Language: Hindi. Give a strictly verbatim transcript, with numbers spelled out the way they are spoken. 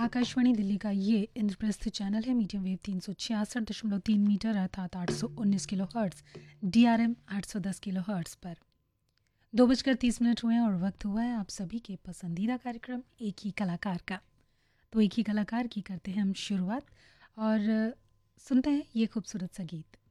आकाशवाणी दिल्ली का ये इंद्रप्रस्थ चैनल है। मीडियम वेव तीन सौ छियासठ दशमलव तीन मीटर अर्थात आठ सौ उन्नीस kilo hertz, D R M आठ सौ दस किलो हर्ट्स पर दो बजकर तीस मिनट हुए हैं और वक्त हुआ है आप सभी के पसंदीदा कार्यक्रम एक ही कलाकार का। तो एक ही कलाकार की करते हैं हम शुरुआत और सुनते हैं ये खूबसूरत सा गीत।